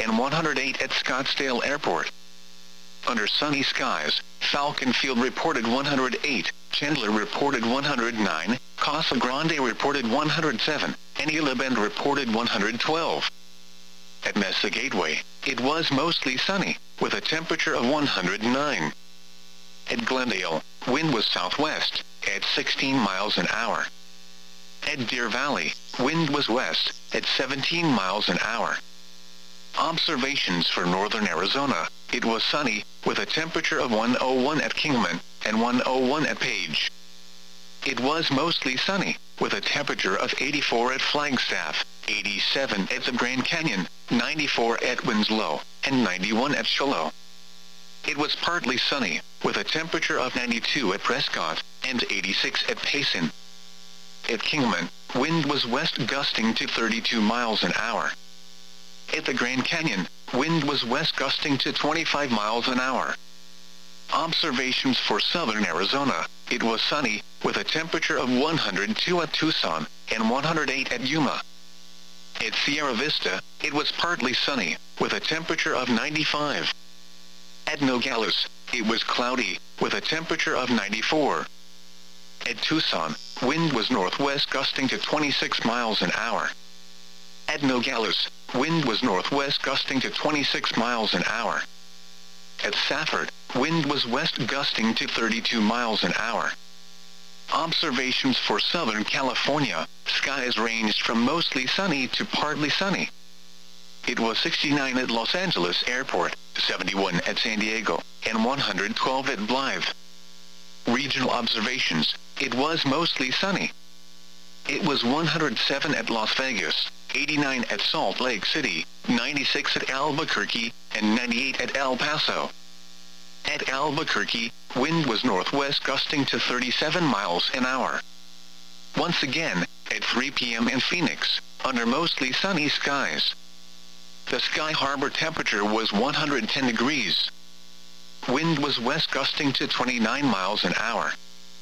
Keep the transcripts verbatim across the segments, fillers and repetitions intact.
and one hundred eight at Scottsdale Airport. Under sunny skies, Falcon Field reported one hundred eight, Chandler reported one hundred nine, Casa Grande reported one hundred seven, and Isla Bend reported one hundred twelve. At Mesa Gateway, it was mostly sunny, with a temperature of one hundred nine. At Glendale, wind was southwest, at sixteen miles an hour. At Deer Valley, wind was west, at seventeen miles an hour. Observations for northern Arizona, it was sunny, with a temperature of one oh one at Kingman, and one oh one at Page. It was mostly sunny, with a temperature of eighty-four at Flagstaff, eighty-seven at the Grand Canyon, ninety-four at Winslow, and ninety-one at Shiloh. It was partly sunny, with a temperature of ninety-two at Prescott, and eighty-six at Payson. At Kingman, wind was west gusting to thirty-two miles an hour. At the Grand Canyon, wind was west gusting to twenty-five miles an hour. Observations for southern Arizona, it was sunny, with a temperature of one hundred two at Tucson, and one hundred eight at Yuma. At Sierra Vista, it was partly sunny, with a temperature of ninety-five. At Nogales, it was cloudy, with a temperature of ninety-four. At Tucson, wind was northwest gusting to twenty-six miles an hour. At Nogales, wind was northwest gusting to twenty-six miles an hour. At Safford, wind was west gusting to thirty-two miles an hour. Observations for Southern California, skies ranged from mostly sunny to partly sunny. It was sixty-nine at Los Angeles Airport, seventy-one at San Diego, and one hundred twelve at Blythe. Regional observations, it was mostly sunny. It was one hundred seven at Las Vegas, eighty-nine at Salt Lake City, ninety-six at Albuquerque, and ninety-eight at El Paso. At Albuquerque, wind was northwest gusting to thirty-seven miles an hour. Once again, at three p m in Phoenix, under mostly sunny skies. The Sky Harbor temperature was one hundred ten degrees. Wind was west gusting to twenty-nine miles an hour.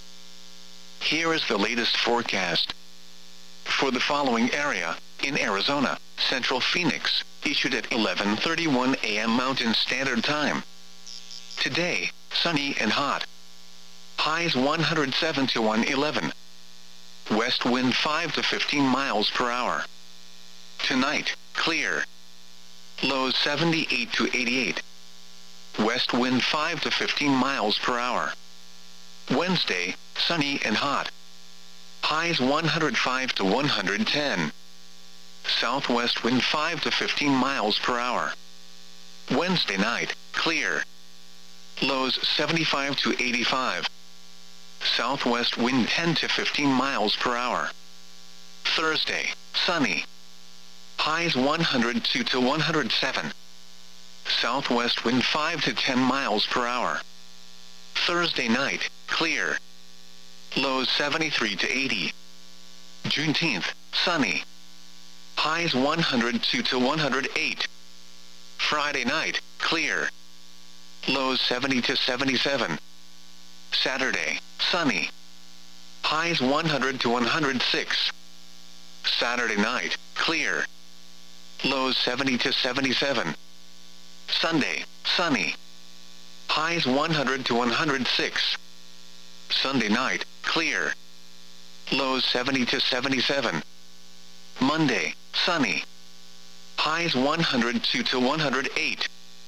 Here is the latest forecast. For the following area, in Arizona, Central Phoenix, issued at eleven thirty-one a m Mountain Standard Time. Today, sunny and hot. Highs one hundred seven to one eleven. West wind five to fifteen miles per hour. Tonight, clear. Lows seventy-eight to eighty-eight. West wind five to fifteen miles per hour. Wednesday, sunny and hot. Highs one hundred five to one hundred ten. Southwest wind five to fifteen miles per hour. Wednesday night, clear. Lows seventy-five to eighty-five. Southwest wind ten to fifteen miles per hour. Thursday, sunny. Highs one hundred two to one hundred seven. Southwest wind five to ten miles per hour. Thursday night, clear. Lows seventy-three to eighty. Juneteenth, sunny. Highs one hundred two to one hundred eight. Friday night, clear. Lows seventy to seventy-seven. Saturday, sunny. Highs one hundred to one hundred six. Saturday night, clear. Lows seventy to seventy-seven. Sunday, sunny. Highs one hundred to one hundred six. Sunday night, clear. Lows seventy to seventy-seven. Monday, sunny. Highs one hundred two to one hundred eight.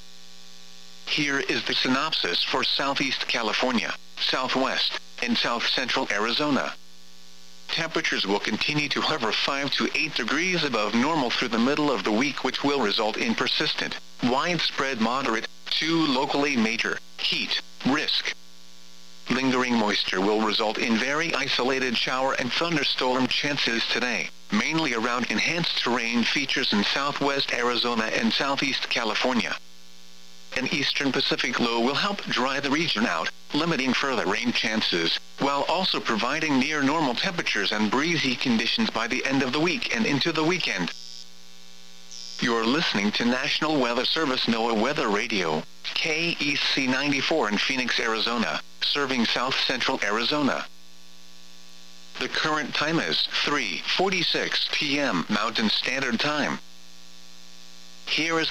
Here is the synopsis for Southeast California, Southwest, and South Central Arizona. Temperatures will continue to hover five to eight degrees above normal through the middle of the week, which will result in persistent, widespread moderate, to locally major, heat risk. Lingering moisture will result in very isolated shower and thunderstorm chances today, mainly around enhanced terrain features in southwest Arizona and southeast California. An eastern Pacific low will help dry the region out, limiting further rain chances, while also providing near normal temperatures and breezy conditions by the end of the week and into the weekend. You're listening to National Weather Service NOAA Weather Radio, K E C ninety-four in Phoenix, Arizona, serving south central Arizona. The current time is three forty-six p m Mountain Standard Time. Here is